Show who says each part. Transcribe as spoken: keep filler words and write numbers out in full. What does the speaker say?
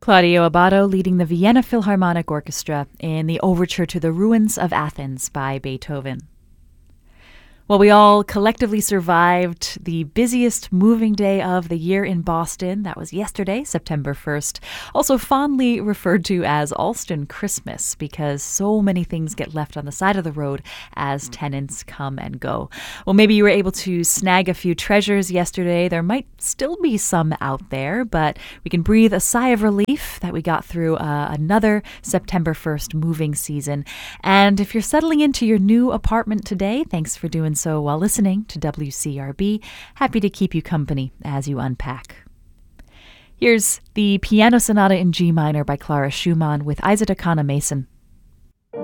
Speaker 1: Claudio Abbado leading the Vienna Philharmonic Orchestra in the Overture to the Ruins of Athens by Beethoven. Well, we all collectively survived the busiest moving day of the year in Boston. That was yesterday, September first, also fondly referred to as Alston Christmas because so many things get left on the side of the road as tenants come and go. Well, maybe you were able to snag a few treasures yesterday. There might still be some out there, but we can breathe a sigh of relief that we got through uh, another September first moving season. And if you're settling into your new apartment today, thanks for doing so while listening to W C R B. Happy to keep you company as you unpack. Here's the Piano Sonata in G minor by Clara Schumann with Isata Kana Mason.